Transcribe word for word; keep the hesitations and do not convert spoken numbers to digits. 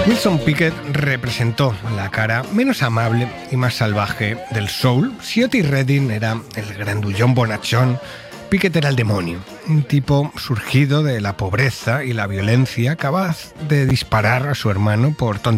Wilson Pickett representó la cara menos amable y más salvaje del soul. Si Otis Redding era el grandullón bonachón, Pickett era el demonio, un tipo surgido de la pobreza y la violencia, capaz de disparar a su hermano por tonterías